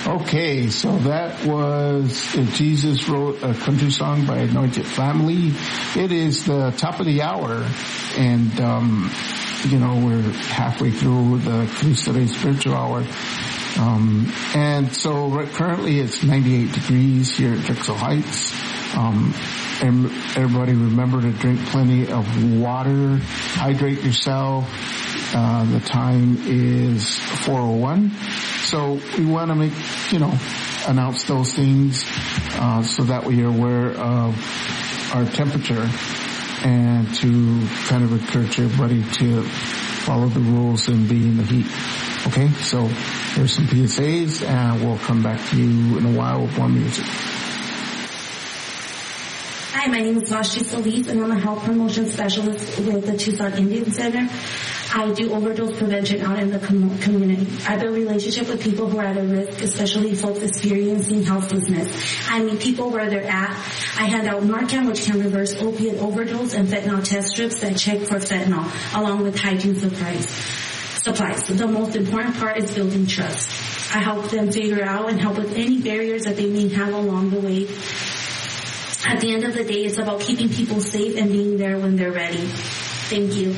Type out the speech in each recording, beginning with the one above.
Okay, so that was Jesus Wrote a Country Song by Anointed Family. It is the top of the hour, and we're halfway through the Cristo Rey Spiritual Hour. And so currently it's 98 degrees here at Drexel Heights. Everybody remember to drink plenty of water, hydrate yourself. The time is 4:01. So we want to announce those things, so that we are aware of our temperature, and to kind of encourage everybody to follow the rules and be in the heat. Okay, so there's some PSAs, and we'll come back to you in a while with more music. Hi, my name is Vashti Salif, and I'm a health promotion specialist with the Tucson Indian Center. I do overdose prevention out in the community. I build relationship with people who are at a risk, especially folks experiencing helplessness. I meet people where they're at. I hand out Narcan, which can reverse opiate overdose, and fentanyl test strips that check for fentanyl, along with hygiene supplies. The most important part is building trust. I help them figure out and help with any barriers that they may have along the way. At the end of the day, it's about keeping people safe and being there when they're ready. Thank you.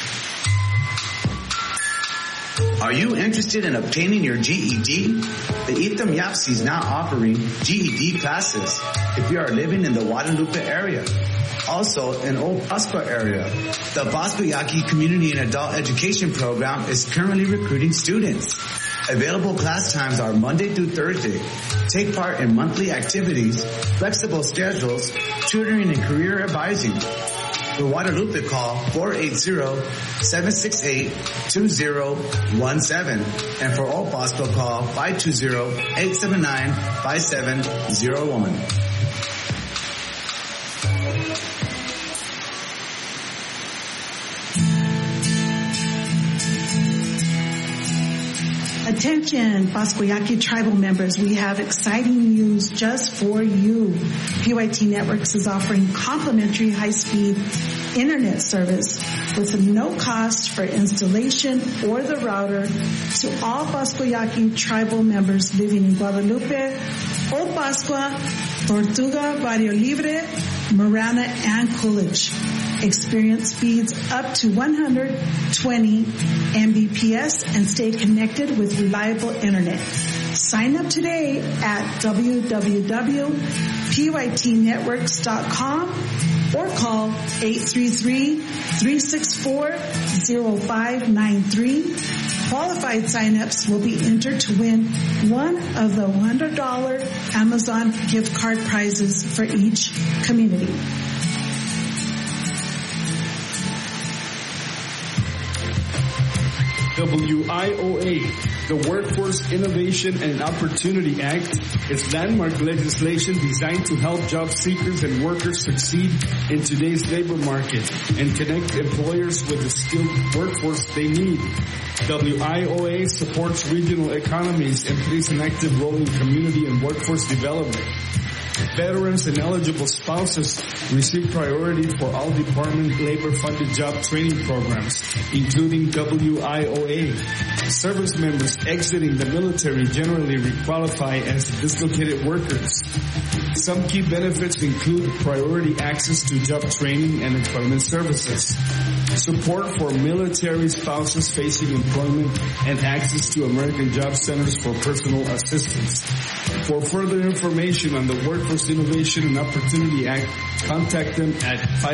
Are you interested in obtaining your GED? The Itham Yapsi is now offering GED classes if you are living in the Guadalupe area. Also, in Old Pascua area, the Bosco Yaqui Community and Adult Education Program is currently recruiting students. Available class times are Monday through Thursday. Take part in monthly activities, flexible schedules, tutoring, and career advising. For Guadalupe, call 480-768-2017. And for Old Bosco, call 520-879-5701. Attention, Bosco Yaqui tribal members, we have exciting news just for you. PYT Networks is offering complimentary high-speed internet service with no cost for installation or the router to all Bosco Yaqui tribal members living in Guadalupe, Old Pascua, Tortuga, Barrio Libre, Marana, and Coolidge. Experience speeds up to 120 Mbps and stay connected with reliable internet. Sign up today at www.pytnetworks.com or call 833-364-0593. Qualified signups will be entered to win one of the $100 Amazon gift card prizes for each community. WIOA, the Workforce Innovation and Opportunity Act, is landmark legislation designed to help job seekers and workers succeed in today's labor market and connect employers with the skilled workforce they need. WIOA supports regional economies and plays an active role in community and workforce development. Veterans and eligible spouses receive priority for all department labor-funded job training programs, including WIOA. Service members exiting the military generally requalify as dislocated workers. Some key benefits include priority access to job training and employment services, support for military spouses facing employment, and access to American Job Centers for personal assistance. For further information on the Workforce Innovation and Opportunity Act, contact them at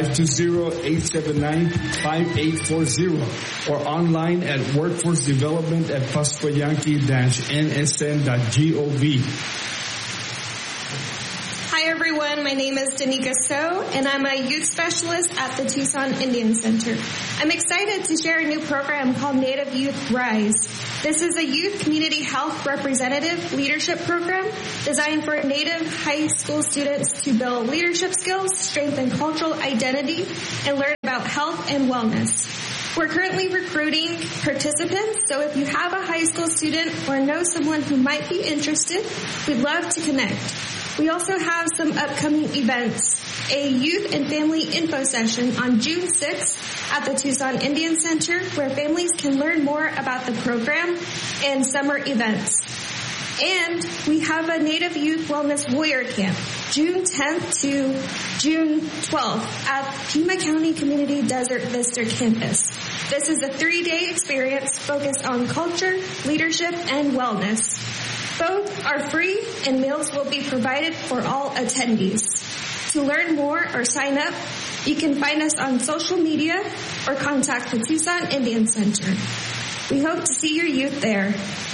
520-879-5840 or online at workforcedevelopment@pascuayanqui-nsn.gov. Hi everyone, my name is Danica So, and I'm a youth specialist at the Tucson Indian Center. I'm excited to share a new program called Native Youth Rise. This is a youth community health representative leadership program designed for Native high school students to build leadership skills, strengthen cultural identity, and learn about health and wellness. We're currently recruiting participants, so if you have a high school student or know someone who might be interested, we'd love to connect. We also have some upcoming events. A youth and family info session on June 6th at the Tucson Indian Center where families can learn more about the program and summer events. And we have a Native Youth Wellness Warrior Camp, June 10th to June 12th at Pima County Community Desert Vista Campus. This is a 3-day experience focused on culture, leadership, and wellness. Both are free and meals will be provided for all attendees. To learn more or sign up, you can find us on social media or contact the Tucson Indian Center. We hope to see your youth there.